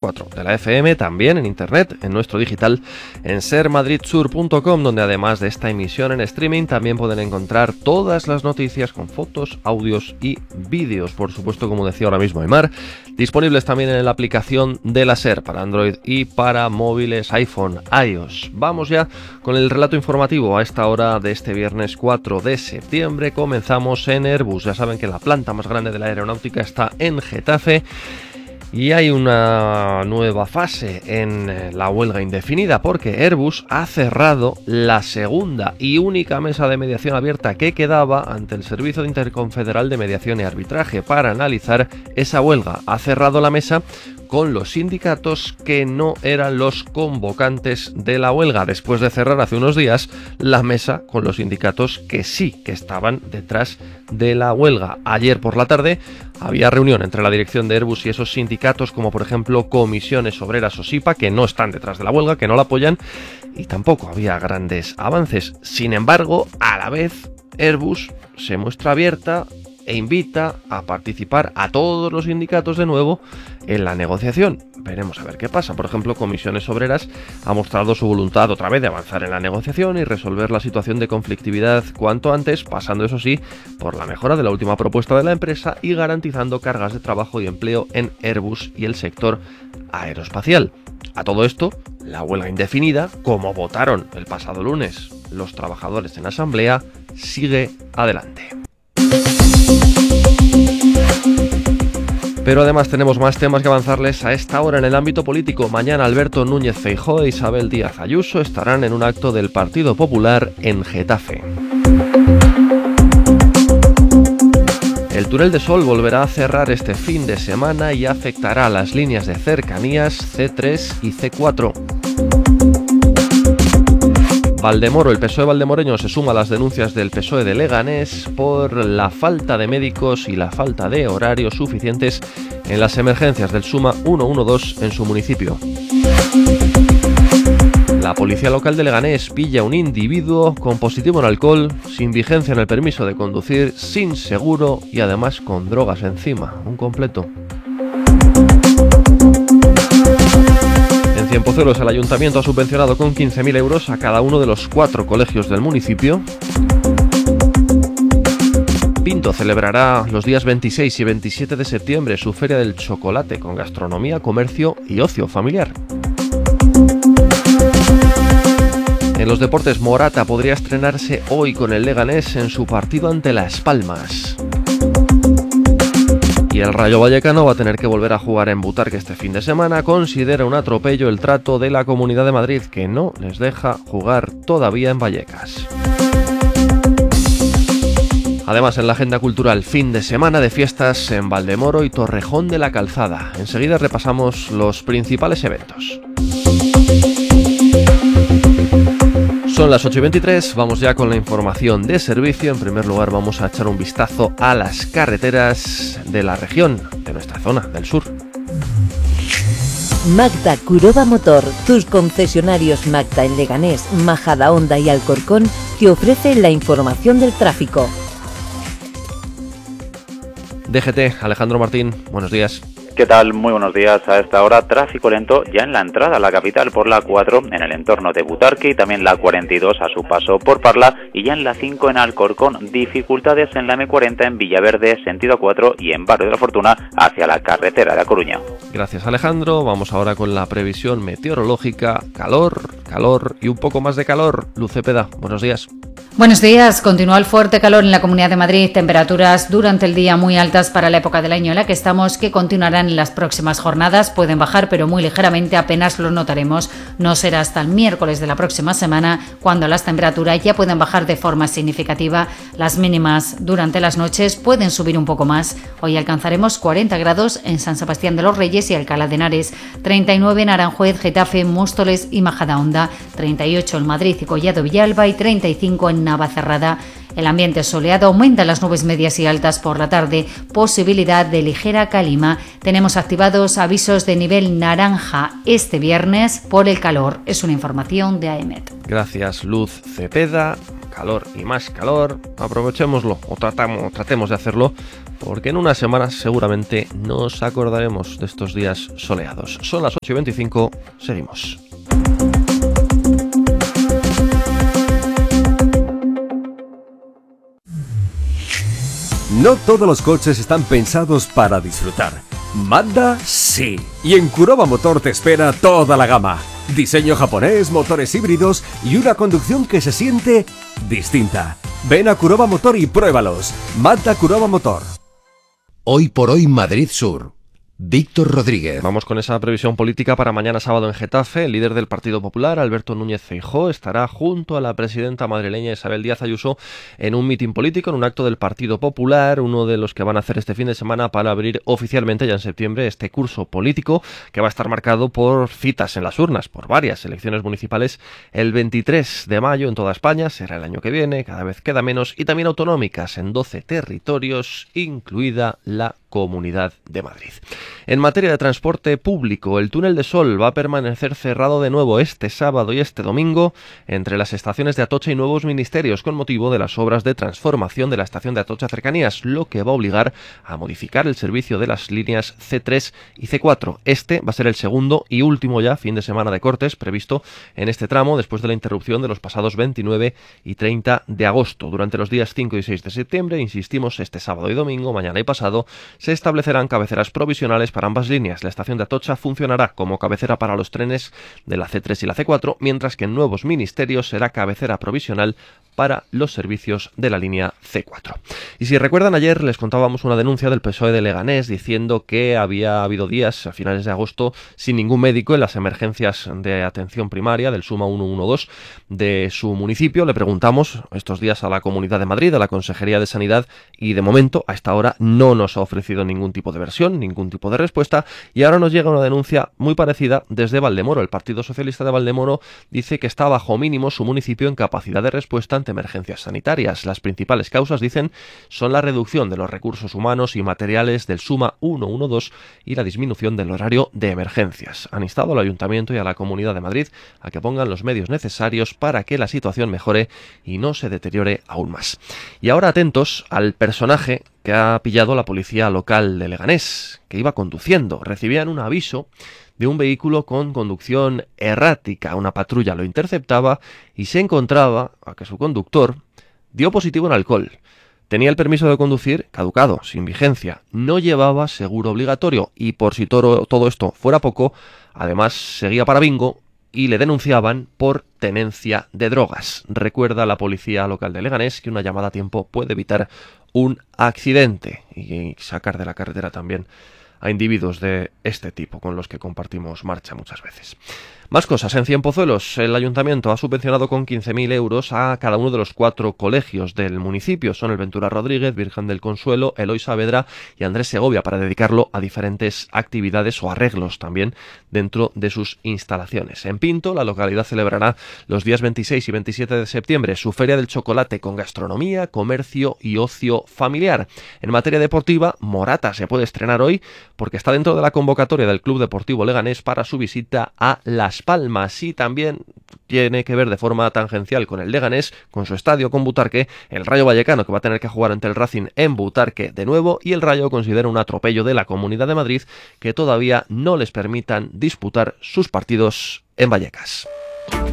107.4 de la FM, también en internet, en nuestro digital, en sermadridsur.com, donde además de esta emisión en streaming también pueden encontrar todas las noticias con fotos, audios y vídeos. Por supuesto, como decía ahora mismo Aimar, disponibles también en la aplicación de la SER para Android y para móviles iPhone, iOS. Vamos ya con el relato informativo a esta hora de este viernes 4 de septiembre. Comenzamos en Airbus. Ya saben que la planta más grande de la aeronáutica está en Getafe y hay una nueva fase en la huelga indefinida porque Airbus ha cerrado la segunda y única mesa de mediación abierta que quedaba ante el Servicio Interconfederal de Mediación y Arbitraje para analizar esa huelga. Ha cerrado la mesa con los sindicatos que no eran los convocantes de la huelga, después de cerrar hace unos días la mesa con los sindicatos que sí, que estaban detrás de la huelga. Ayer por la tarde había reunión entre la dirección de Airbus y esos sindicatos, como por ejemplo Comisiones Obreras o SIPA, que no están detrás de la huelga, que no la apoyan, y tampoco había grandes avances. Sin embargo, a la vez, Airbus se muestra abierta e invita a participar a todos los sindicatos de nuevo en la negociación. Veremos a ver qué pasa. Por ejemplo, Comisiones Obreras ha mostrado su voluntad otra vez de avanzar en la negociación y resolver la situación de conflictividad cuanto antes, pasando eso sí por la mejora de la última propuesta de la empresa y garantizando cargas de trabajo y empleo en Airbus y el sector aeroespacial. A todo esto, la huelga indefinida, como votaron el pasado lunes los trabajadores en asamblea, sigue adelante. Pero además tenemos más temas que avanzarles a esta hora en el ámbito político. Mañana Alberto Núñez Feijóo e Isabel Díaz Ayuso estarán en un acto del Partido Popular en Getafe. El túnel de Sol volverá a cerrar este fin de semana y afectará a las líneas de cercanías C3 y C4. Valdemoro, el PSOE valdemoreño, se suma a las denuncias del PSOE de Leganés por la falta de médicos y la falta de horarios suficientes en las emergencias del SUMA 112 en su municipio. La policía local de Leganés pilla a un individuo con positivo en alcohol, sin vigencia en el permiso de conducir, sin seguro y además con drogas encima. Un completo. En Cienpozuelos, el ayuntamiento ha subvencionado con 15.000 euros a cada uno de los 4 colegios del municipio. Pinto celebrará los días 26 y 27 de septiembre su Feria del Chocolate con gastronomía, comercio y ocio familiar. En los deportes, Morata podría estrenarse hoy con el Leganés en su partido ante Las Palmas. Y el Rayo Vallecano va a tener que volver a jugar en Butarque este fin de semana. Considera un atropello el trato de la Comunidad de Madrid, que no les deja jugar todavía en Vallecas. Además, en la agenda cultural, fin de semana de fiestas en Valdemoro y Torrejón de la Calzada. Enseguida repasamos los principales eventos. Son las 8:23, vamos ya con la información de servicio. En primer lugar vamos a echar un vistazo a las carreteras de la región, de nuestra zona, del sur. Magda Kuroda Motor, tus concesionarios Magda en Leganés, Majadahonda y Alcorcón, te ofrece la información del tráfico. DGT, Alejandro Martín, buenos días. ¿Qué tal? Muy buenos días. A esta hora, tráfico lento ya en la entrada a la capital por la 4 en el entorno de Butarque y también la 42 a su paso por Parla y ya en la 5 en Alcorcón. Dificultades en la M40 en Villaverde, sentido 4 y en Barrio de la Fortuna hacia la carretera de A Coruña. Gracias, Alejandro. Vamos ahora con la previsión meteorológica. Calor y un poco más de calor. Luz Cepeda, buenos días. Buenos días. Continúa el fuerte calor en la Comunidad de Madrid. Temperaturas durante el día muy altas para la época del año en la que estamos, que continuarán en las próximas jornadas. Pueden bajar, pero muy ligeramente, apenas lo notaremos. No será hasta el miércoles de la próxima semana cuando las temperaturas ya pueden bajar de forma significativa. Las mínimas durante las noches pueden subir un poco más. Hoy alcanzaremos 40 grados en San Sebastián de los Reyes y Alcalá de Henares, 39 en Aranjuez, Getafe, Móstoles y Majadahonda, 38 en Madrid y Collado Villalba y 35 en Navacerrada. El ambiente soleado, aumenta las nubes medias y altas por la tarde, posibilidad de ligera calima. Tenemos activados avisos de nivel naranja este viernes por el calor. Es una información de AEMET. Gracias, Luz Cepeda. calor y más calor, aprovechémoslo o tratemos de hacerlo, porque en unas semanas seguramente nos acordaremos de estos días soleados. Son las 8:25, seguimos. No todos los coches están pensados para disfrutar. Mazda sí. Y en Kuroba Motor te espera toda la gama. Diseño japonés, motores híbridos y una conducción que se siente distinta. Ven a Kuroba Motor y pruébalos. Mazda Kuroba Motor. Hoy por hoy Madrid Sur. Víctor Rodríguez. Vamos con esa previsión política para mañana sábado en Getafe. El líder del Partido Popular, Alberto Núñez Feijóo, estará junto a la presidenta madrileña Isabel Díaz Ayuso en un mitin político, en un acto del Partido Popular, uno de los que van a hacer este fin de semana para abrir oficialmente ya en septiembre este curso político que va a estar marcado por citas en las urnas, por varias elecciones municipales el 23 de mayo en toda España, será el año que viene, cada vez queda menos, y también autonómicas en 12 territorios, incluida la Comunidad de Madrid. En materia de transporte público, el túnel de Sol va a permanecer cerrado de nuevo este sábado y este domingo entre las estaciones de Atocha y Nuevos Ministerios con motivo de las obras de transformación de la estación de Atocha Cercanías, lo que va a obligar a modificar el servicio de las líneas C3 y C4. Este va a ser el segundo y último ya fin de semana de cortes previsto en este tramo después de la interrupción de los pasados 29 y 30 de agosto. Durante los días 5 y 6 de septiembre, insistimos, este sábado y domingo, mañana y pasado, se establecerán cabeceras provisionales para ambas líneas. La estación de Atocha funcionará como cabecera para los trenes de la C3 y la C4, mientras que en Nuevos Ministerios será cabecera provisional para los servicios de la línea C4. Y si recuerdan, ayer les contábamos una denuncia del PSOE de Leganés diciendo que había habido días a finales de agosto sin ningún médico en las emergencias de atención primaria del SUMA 112 de su municipio. Le preguntamos estos días a la Comunidad de Madrid, a la Consejería de Sanidad, y de momento a esta hora no nos ha ofrecido ningún tipo de versión, ningún tipo de respuesta, y ahora nos llega una denuncia muy parecida desde Valdemoro. El Partido Socialista de Valdemoro dice que está bajo mínimo su municipio en capacidad de respuesta ante emergencias sanitarias. Las principales causas, dicen, son la reducción de los recursos humanos y materiales del SUMA 112 y la disminución del horario de emergencias. Han instado al Ayuntamiento y a la Comunidad de Madrid a que pongan los medios necesarios para que la situación mejore y no se deteriore aún más. Y ahora atentos al personaje que ha pillado la policía local de Leganés, que iba conduciendo. Recibían un aviso de un vehículo con conducción errática. Una patrulla lo interceptaba y se encontraba a que su conductor dio positivo en alcohol. Tenía el permiso de conducir caducado, sin vigencia. No llevaba seguro obligatorio y, por si todo esto fuera poco, además seguía para bingo y le denunciaban por tenencia de drogas. Recuerda la policía local de Leganés que una llamada a tiempo puede evitar un accidente y sacar de la carretera también a individuos de este tipo con los que compartimos marcha muchas veces. Más cosas. En Cienpozuelos, el ayuntamiento ha subvencionado con 15.000 euros a cada uno de los 4 colegios del municipio. Son el Ventura Rodríguez, Virgen del Consuelo, Eloy Saavedra y Andrés Segovia, para dedicarlo a diferentes actividades o arreglos también dentro de sus instalaciones. En Pinto, la localidad celebrará los días 26 y 27 de septiembre su Feria del Chocolate con gastronomía, comercio y ocio familiar. En materia deportiva, Morata se puede estrenar hoy porque está dentro de la convocatoria del Club Deportivo Leganés para su visita a Las Palmas, y también tiene que ver de forma tangencial con el Leganés, con su estadio, con Butarque, el Rayo Vallecano, que va a tener que jugar ante el Racing en Butarque de nuevo, y el Rayo considera un atropello de la Comunidad de Madrid que todavía no les permitan disputar sus partidos en Vallecas.